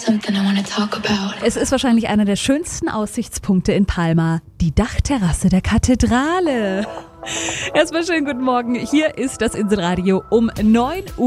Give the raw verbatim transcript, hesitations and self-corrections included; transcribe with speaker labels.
Speaker 1: something I want to talk about.
Speaker 2: Es ist wahrscheinlich einer der schönsten Aussichtspunkte in Palma, die Dachterrasse der Kathedrale. Erstmal schönen guten Morgen. Hier ist das Inselradio um neun Uhr.